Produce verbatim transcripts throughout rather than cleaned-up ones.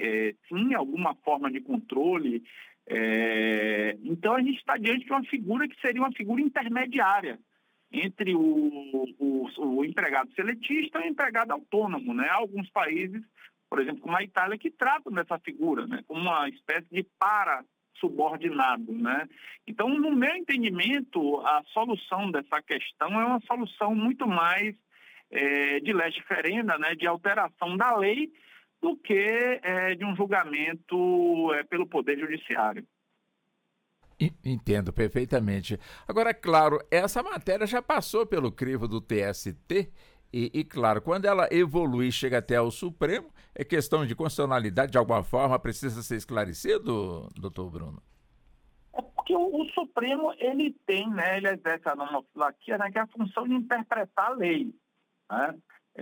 é, tinha alguma forma de controle. É, então a gente está diante de uma figura que seria uma figura intermediária entre o, o, o empregado seletista e o empregado autônomo, né? Há alguns países, por exemplo, como a Itália, que tratam dessa figura, né, como uma espécie de para-subordinado, né? Então, no meu entendimento, a solução dessa questão é uma solução muito mais é, de lege ferenda, né, de alteração da lei, do que é, de um julgamento é, pelo Poder Judiciário. Entendo perfeitamente. Agora, claro, essa matéria já passou pelo crivo do T S T e, e, claro, quando ela evolui e chega até o Supremo, é questão de constitucionalidade, de alguma forma, precisa ser esclarecido, doutor Bruno? É porque o, o Supremo, ele tem, né, ele exerce a nomofilaquia, né, que é a função de interpretar a lei, né?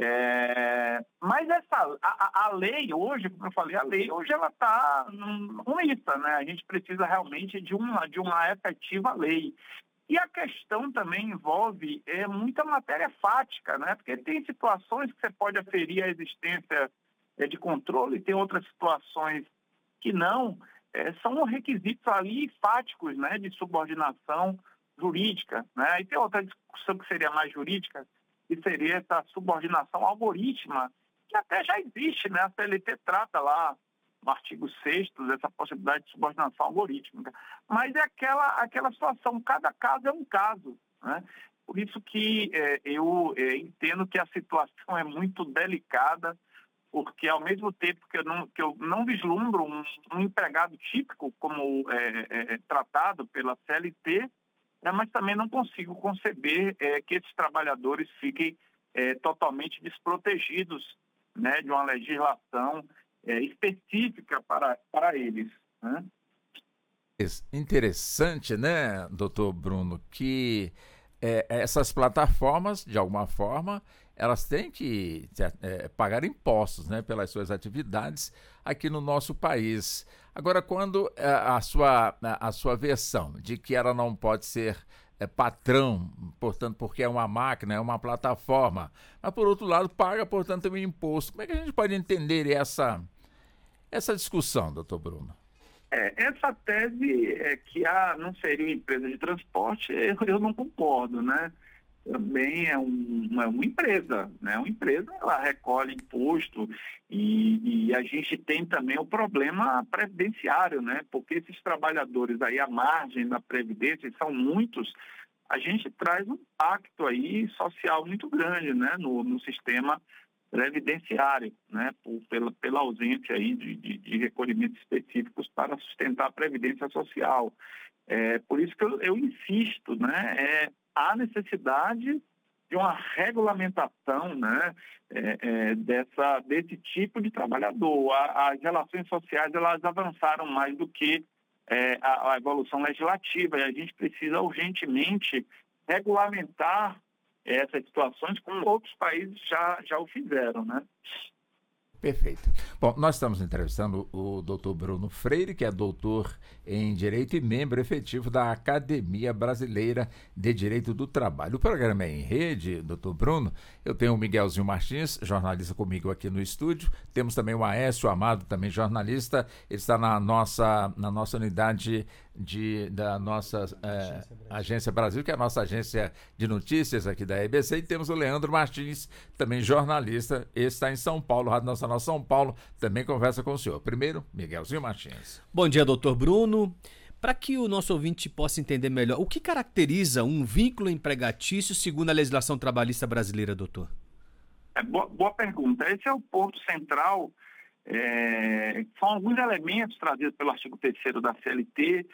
É, mas essa, a, a lei hoje, como eu falei, a lei hoje ela está omissa, né? A gente precisa realmente de uma, de uma efetiva lei. E a questão também envolve é, muita matéria fática, né? Porque tem situações que você pode aferir a existência é, de controle, tem outras situações que não. É, são requisitos ali fáticos, né? De subordinação jurídica, né? E tem outra discussão que seria mais jurídica, que seria essa subordinação algorítmica, que até já existe, né? A C L T trata lá no artigo sexto dessa possibilidade de subordinação algorítmica. Mas é aquela, aquela situação, cada caso é um caso, né? Por isso que é, eu é, entendo que a situação é muito delicada, porque ao mesmo tempo que eu não, que eu não vislumbro um, um empregado típico como é, é, tratado pela C L T, É, mas também não consigo conceber é, que esses trabalhadores fiquem é, totalmente desprotegidos, né, de uma legislação é, específica para, para eles, né? Interessante, né, doutor Bruno, que é, essas plataformas, de alguma forma, elas têm que é, pagar impostos, né, pelas suas atividades aqui no nosso país. Agora, quando é, a, sua, a sua versão de que ela não pode ser é, patrão, portanto, porque é uma máquina, é uma plataforma, mas, por outro lado, paga, portanto, um imposto. Como é que a gente pode entender essa, essa discussão, doutor Bruno? É, essa tese é que a, não seria uma empresa de transporte, eu, eu não concordo, né? Também é, um, é uma empresa, né? Uma empresa, ela recolhe imposto e, e a gente tem também o problema previdenciário, né? Porque esses trabalhadores aí à margem da Previdência, e são muitos, a gente traz um impacto aí social muito grande, né? No, no sistema previdenciário, né, por, pela, pela ausência aí de, de, de recolhimentos específicos para sustentar a previdência social. É, por isso que eu, eu insisto, né, é, há necessidade de uma regulamentação, né, é, é, dessa, desse tipo de trabalhador. A, as relações sociais, elas avançaram mais do que é, a, a evolução legislativa, e a gente precisa urgentemente regulamentar essas situações, como outros países já, já o fizeram, né? Perfeito. Bom, nós estamos entrevistando o doutor Bruno Freire, que é doutor em Direito e membro efetivo da Academia Brasileira de Direito do Trabalho. O programa é em rede, doutor Bruno. Eu tenho o Miguelzinho Martins, jornalista comigo aqui no estúdio. Temos também o Aécio Amado, também jornalista. Ele está na nossa, na nossa unidade de, da nossa é, Agência Brasil, que é a nossa agência de notícias aqui da E B C. E temos o Leandro Martins, também jornalista. Ele está em São Paulo, Rádio Nacional São Paulo, também conversa com o senhor. Primeiro, Miguelzinho Martins. Bom dia, doutor Bruno. Para que o nosso ouvinte possa entender melhor, o que caracteriza um vínculo empregatício segundo a legislação trabalhista brasileira, doutor? É, boa, boa pergunta. Esse é o ponto central. É, são alguns elementos trazidos pelo artigo terceiro da C L T.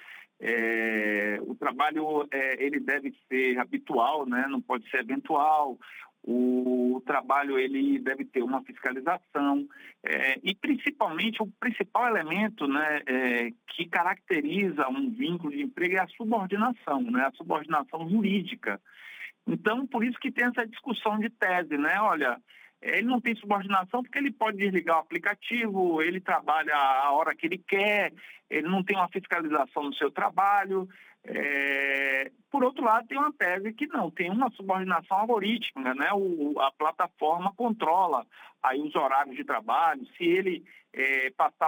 É, o trabalho é, ele deve ser habitual, né? Não pode ser eventual. O trabalho ele deve ter uma fiscalização é, e principalmente o principal elemento, né, é, que caracteriza um vínculo de emprego é a subordinação, né, a subordinação jurídica. Então, por isso que tem essa discussão de tese, né? Olha, ele não tem subordinação porque ele pode desligar o aplicativo, ele trabalha a hora que ele quer, ele não tem uma fiscalização no seu trabalho. É... Por outro lado, tem uma tese que não, tem uma subordinação algorítmica, né? O, a plataforma controla aí os horários de trabalho, se ele é, passar